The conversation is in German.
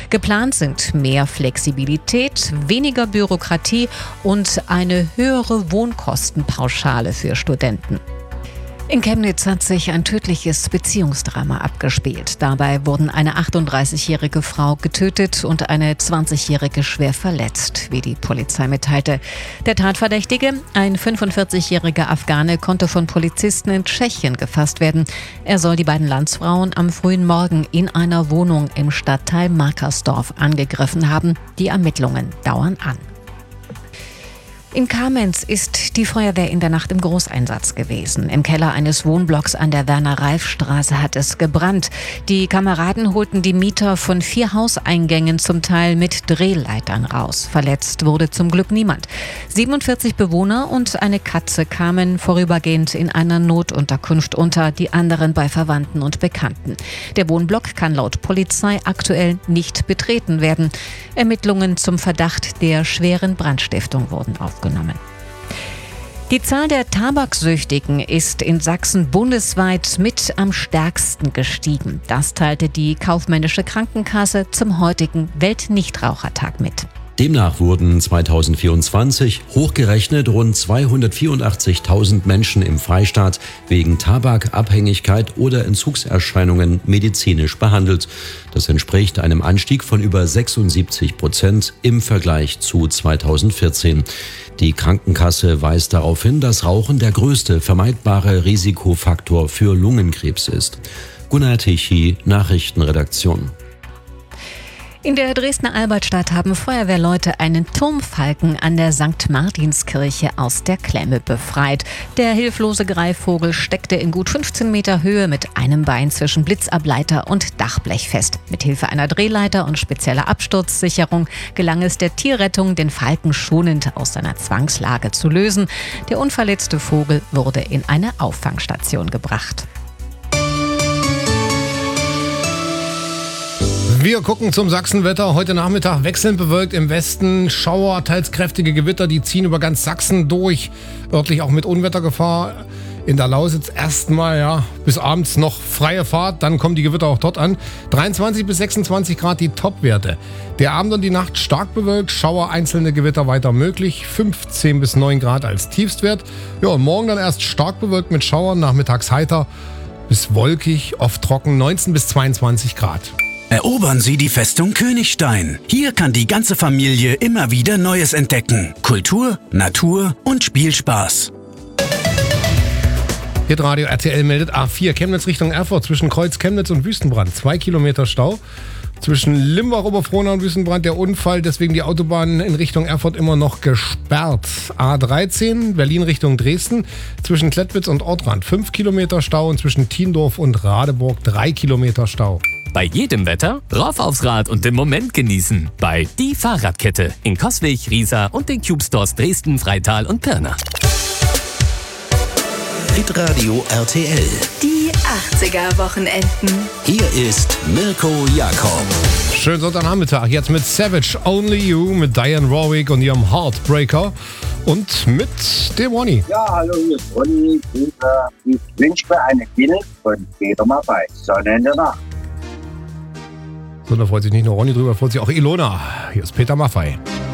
Geplant sind mehr Flexibilität, weniger Bürokratie und eine höhere Wohnkostenpauschale für Studenten. In Chemnitz hat sich ein tödliches Beziehungsdrama abgespielt. Dabei wurden eine 38-jährige Frau getötet und eine 20-jährige schwer verletzt, wie die Polizei mitteilte. Der Tatverdächtige, ein 45-jähriger Afghane, konnte von Polizisten in Tschechien gefasst werden. Er soll die beiden Landsfrauen am frühen Morgen in einer Wohnung im Stadtteil Markersdorf angegriffen haben. Die Ermittlungen dauern an. In Kamenz ist die Feuerwehr in der Nacht im Großeinsatz gewesen. Im Keller eines Wohnblocks an der Werner-Reif-Straße hat es gebrannt. Die Kameraden holten die Mieter von 4 Hauseingängen zum Teil mit Drehleitern raus. Verletzt wurde zum Glück niemand. 47 Bewohner und eine Katze kamen vorübergehend in einer Notunterkunft unter, die anderen bei Verwandten und Bekannten. Der Wohnblock kann laut Polizei aktuell nicht betreten werden. Ermittlungen zum Verdacht der schweren Brandstiftung wurden aufgenommen. Die Zahl der Tabaksüchtigen ist in Sachsen bundesweit mit am stärksten gestiegen. Das teilte die Kaufmännische Krankenkasse zum heutigen Weltnichtrauchertag mit. Demnach wurden 2024 hochgerechnet rund 284.000 Menschen im Freistaat wegen Tabakabhängigkeit oder Entzugserscheinungen medizinisch behandelt. Das entspricht einem Anstieg von über 76% im Vergleich zu 2014. Die Krankenkasse weist darauf hin, dass Rauchen der größte vermeidbare Risikofaktor für Lungenkrebs ist. Gunnar Tichy, Nachrichtenredaktion. In der Dresdner Albertstadt haben Feuerwehrleute einen Turmfalken an der St. Martinskirche aus der Klemme befreit. Der hilflose Greifvogel steckte in gut 15 Meter Höhe mit einem Bein zwischen Blitzableiter und Dachblech fest. Mithilfe einer Drehleiter und spezieller Absturzsicherung gelang es der Tierrettung, den Falken schonend aus seiner Zwangslage zu lösen. Der unverletzte Vogel wurde in eine Auffangstation gebracht. Wir gucken zum Sachsenwetter. Heute Nachmittag wechselnd bewölkt im Westen. Schauer, teils kräftige Gewitter, die ziehen über ganz Sachsen durch. Örtlich auch mit Unwettergefahr. In der Lausitz erstmal bis abends noch freie Fahrt. Dann kommen die Gewitter auch dort an. 23 bis 26 Grad die Topwerte. Der Abend und die Nacht stark bewölkt. Schauer, einzelne Gewitter weiter möglich. 15 bis 9 Grad als Tiefstwert. Ja, und morgen dann erst stark bewölkt mit Schauern. Nachmittags heiter bis wolkig, oft trocken. 19 bis 22 Grad. Erobern Sie die Festung Königstein. Hier kann die ganze Familie immer wieder Neues entdecken. Kultur, Natur und Spielspaß. Hitradio RTL meldet A4 Chemnitz Richtung Erfurt zwischen Kreuz Chemnitz und Wüstenbrand. 2 Kilometer Stau. Zwischen Limbach, Oberfrohna und Wüstenbrand der Unfall, deswegen die Autobahn in Richtung Erfurt immer noch gesperrt. A13 Berlin Richtung Dresden zwischen Klettwitz und Ortrand 5 Kilometer Stau und zwischen Tiendorf und Radeburg 3 Kilometer Stau. Bei jedem Wetter rauf aufs Rad und den Moment genießen. Bei Die Fahrradkette in Coswig, Riesa und den Cube Stores Dresden, Freital und Pirna. Hitradio RTL. Die 80er-Wochenenden. Hier ist Mirko Jakob. Schönen Sonntagnachmittag. Jetzt mit Savage Only You, mit Diane Warwick und ihrem Heartbreaker und mit dem Ronny. Ja, hallo, hier ist Ronny. Ich wünsche mir eine Kill von Peter Maffay. Sonne in der Nacht. So, da freut sich nicht nur Ronny drüber, freut sich auch Ilona. Hier ist Peter Maffay.